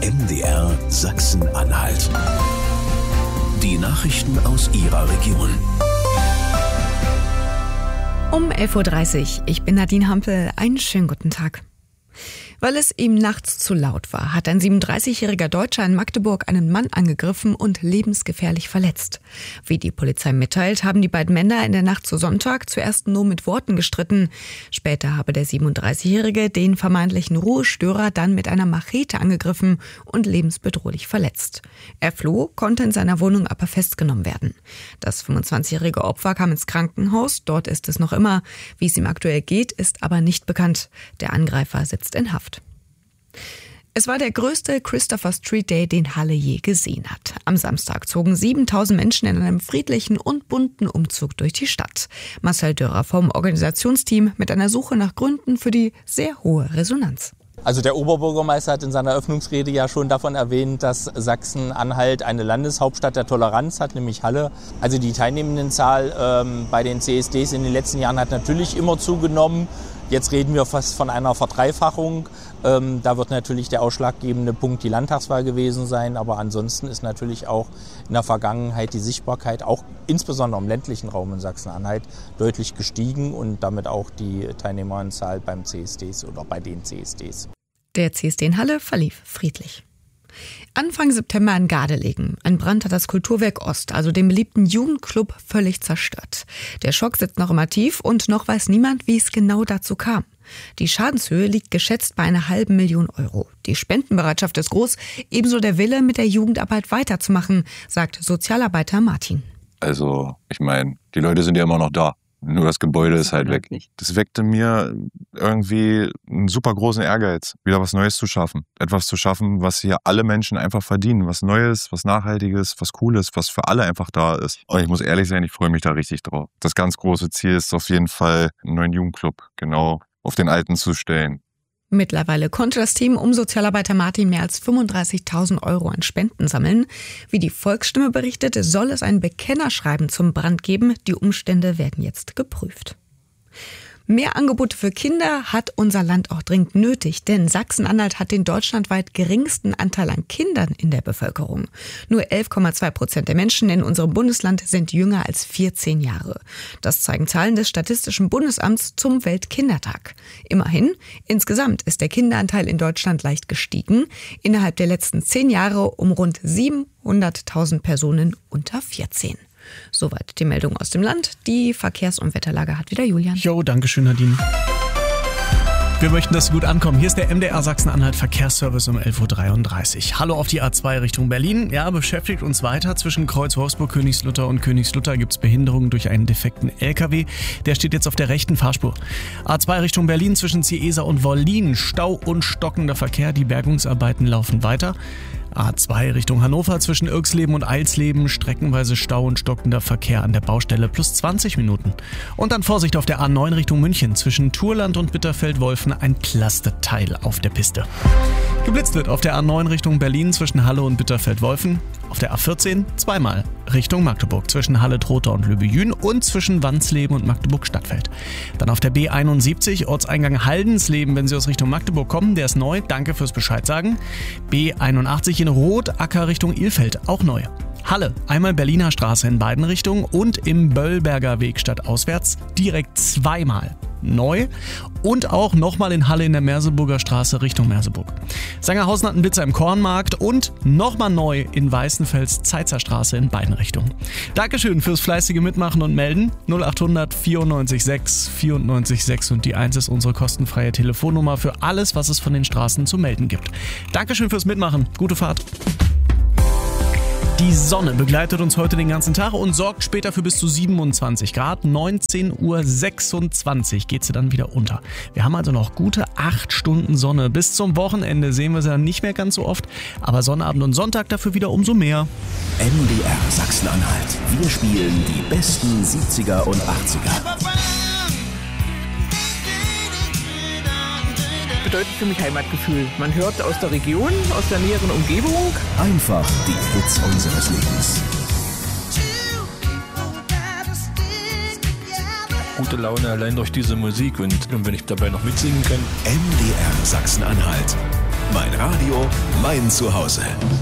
MDR Sachsen-Anhalt. Die Nachrichten aus Ihrer Region. Um 11.30 Uhr. Ich bin Nadine Hampel. Einen schönen guten Tag. Weil es ihm nachts zu laut war, hat ein 37-jähriger Deutscher in Magdeburg einen Mann angegriffen und lebensgefährlich verletzt. Wie die Polizei mitteilt, haben die beiden Männer in der Nacht zu Sonntag zuerst nur mit Worten gestritten. Später habe der 37-jährige den vermeintlichen Ruhestörer dann mit einer Machete angegriffen und lebensbedrohlich verletzt. Er floh, konnte in seiner Wohnung aber festgenommen werden. Das 25-jährige Opfer kam ins Krankenhaus, dort ist es noch immer. Wie es ihm aktuell geht, ist aber nicht bekannt. Der Angreifer sitzt in Haft. Es war der größte Christopher Street Day, den Halle je gesehen hat. Am Samstag zogen 7.000 Menschen in einem friedlichen und bunten Umzug durch die Stadt. Marcel Dörrer vom Organisationsteam mit einer Suche nach Gründen für die sehr hohe Resonanz. Also der Oberbürgermeister hat in seiner Eröffnungsrede ja schon davon erwähnt, dass Sachsen-Anhalt eine Landeshauptstadt der Toleranz hat, nämlich Halle. Also die Teilnehmendenzahl bei den CSDs in den letzten Jahren hat natürlich immer zugenommen. Jetzt reden wir fast von einer Verdreifachung. Da wird natürlich der ausschlaggebende Punkt die Landtagswahl gewesen sein. Aber ansonsten ist natürlich auch in der Vergangenheit die Sichtbarkeit, auch insbesondere im ländlichen Raum in Sachsen-Anhalt, deutlich gestiegen und damit auch die Teilnehmeranzahl beim CSDs oder bei den CSDs. Der CSD in Halle verlief friedlich. Anfang September in Gardelegen. Ein Brand hat das Kulturwerk Ost, also den beliebten Jugendclub, völlig zerstört. Der Schock sitzt noch immer tief und noch weiß niemand, wie es genau dazu kam. Die Schadenshöhe liegt geschätzt bei 500.000 Euro. Die Spendenbereitschaft ist groß, ebenso der Wille, mit der Jugendarbeit weiterzumachen, sagt Sozialarbeiter Martin. Also, ich meine, die Leute sind ja immer noch da. Nur das Gebäude ist halt weg. Das weckte mir irgendwie einen super großen Ehrgeiz, wieder was Neues zu schaffen. Etwas zu schaffen, was hier alle Menschen einfach verdienen. Was Neues, was Nachhaltiges, was Cooles, was für alle einfach da ist. Und ich muss ehrlich sein, ich freue mich da richtig drauf. Das ganz große Ziel ist auf jeden Fall, einen neuen Jugendclub genau auf den alten zu stellen. Mittlerweile konnte das Team um Sozialarbeiter Martin mehr als 35.000 Euro an Spenden sammeln. Wie die Volksstimme berichtet, soll es ein Bekennerschreiben zum Brand geben. Die Umstände werden jetzt geprüft. Mehr Angebote für Kinder hat unser Land auch dringend nötig, denn Sachsen-Anhalt hat den deutschlandweit geringsten Anteil an Kindern in der Bevölkerung. Nur 11,2% der Menschen in unserem Bundesland sind jünger als 14 Jahre. Das zeigen Zahlen des Statistischen Bundesamts zum Weltkindertag. Immerhin, insgesamt ist der Kinderanteil in Deutschland leicht gestiegen. Innerhalb der letzten 10 Jahre um rund 700.000 Personen unter 14. Soweit die Meldung aus dem Land. Die Verkehrs- und Wetterlage hat wieder Julian. Jo, danke schön, Nadine. Wir möchten, dass Sie gut ankommen. Hier ist der MDR Sachsen-Anhalt Verkehrsservice um 11.33 Uhr. Hallo auf die A2 Richtung Berlin. Ja, beschäftigt uns weiter. Zwischen Kreuz Wolfsburg, Königslutter und Königslutter gibt es Behinderungen durch einen defekten LKW. Der steht jetzt auf der rechten Fahrspur. A2 Richtung Berlin zwischen Ciesa und Wollin. Stau und stockender Verkehr. Die Bergungsarbeiten laufen weiter. A2 Richtung Hannover zwischen Irxleben und Eilsleben, streckenweise Stau und stockender Verkehr an der Baustelle plus 20 Minuten. Und dann Vorsicht auf der A9 Richtung München zwischen Thurland und Bitterfeld-Wolfen ein Clusterteil auf der Piste. Geblitzt wird auf der A9 Richtung Berlin zwischen Halle und Bitterfeld-Wolfen. Auf der A14 zweimal Richtung Magdeburg zwischen Halle-Trotha und Lübejün und zwischen Wandsleben und Magdeburg-Stadtfeld. Dann auf der B71 Ortseingang Haldensleben, wenn Sie aus Richtung Magdeburg kommen, der ist neu. Danke fürs Bescheid sagen. B81 in Rot, Acker Richtung Ilfeld, auch neu. Halle, einmal Berliner Straße in beiden Richtungen und im Böllberger Weg stadtauswärts direkt zweimal neu und auch nochmal in Halle in der Merseburger Straße Richtung Merseburg. Sangerhausen hat einen Blitzer im Kornmarkt und nochmal neu in Weißenfels Zeitzer Straße in beiden Richtungen. Dankeschön fürs fleißige Mitmachen und Melden. 0800 94 6 94 6 und die 1 ist unsere kostenfreie Telefonnummer für alles, was es von den Straßen zu melden gibt. Dankeschön fürs Mitmachen. Gute Fahrt. Die Sonne begleitet uns heute den ganzen Tag und sorgt später für bis zu 27 Grad. 19.26 Uhr geht sie dann wieder unter. Wir haben also noch gute 8 Stunden Sonne. Bis zum Wochenende sehen wir sie dann nicht mehr ganz so oft, aber Sonnabend und Sonntag dafür wieder umso mehr. MDR Sachsen-Anhalt. Wir spielen die besten 70er und 80er. Bedeutet für mich Heimatgefühl. Man hört aus der Region, aus der näheren Umgebung. Einfach die Hits unseres Lebens. Gute Laune allein durch diese Musik und wenn ich dabei noch mitsingen kann. MDR Sachsen-Anhalt. Mein Radio, mein Zuhause.